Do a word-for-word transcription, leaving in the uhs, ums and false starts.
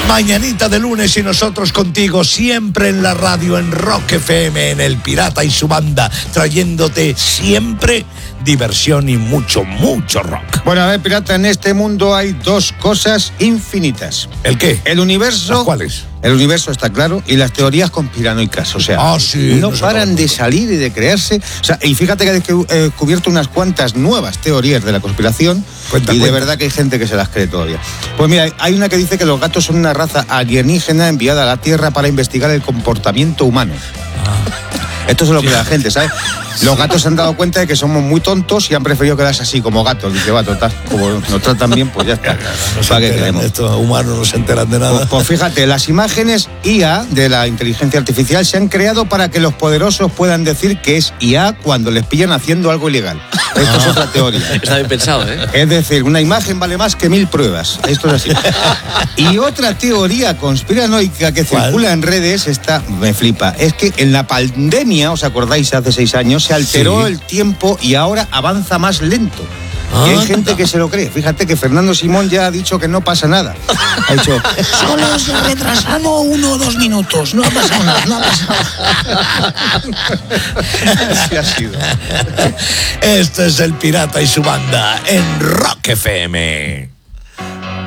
Mañanita de lunes y nosotros contigo siempre en la radio, en Rock F M, en El Pirata y su banda, trayéndote siempre diversión y mucho, mucho rock. Bueno, a ver, Pirata, en este mundo hay dos cosas infinitas. ¿El qué? El universo. ¿Las cuáles? El universo está claro, y las teorías conspiranoicas, o sea, ah, sí, no, no paran de salir y de crearse. O sea, y fíjate que he descubierto unas cuantas nuevas teorías de la conspiración. Cuenta, y de cuenta. verdad que hay gente que se las cree todavía. Pues mira, hay una que dice que los gatos son una raza alienígena enviada a la Tierra para investigar el comportamiento humano. Ah. Esto es lo que la gente, ¿sabes? Los gatos se han dado cuenta de que somos muy tontos y han preferido quedarse así como gatos. Dice, va, total, como nos tratan bien, pues ya está. No ¿Para qué queremos? Estos humanos no se enteran de nada. Pues, pues fíjate, las imágenes I A de la inteligencia artificial se han creado para que los poderosos puedan decir que es I A cuando les pillan haciendo algo ilegal. Esto ah. es otra teoría. Está bien pensado, ¿eh? Es decir, una imagen vale más que mil pruebas. Esto es así. Y otra teoría conspiranoica que ¿Cuál? circula en redes, esta me flipa, es que en la pandemia, ¿os acordáis? Hace seis años se alteró sí. el tiempo y ahora avanza más lento. Ah, y hay gente que se lo cree. Fíjate que Fernando Simón ya ha dicho que no pasa nada. Ha dicho, solo se ha retrasado uno o dos minutos. No ha pasado nada, no ha pasado nada. Así ha sido. Este es El Pirata y su banda en Rock F M.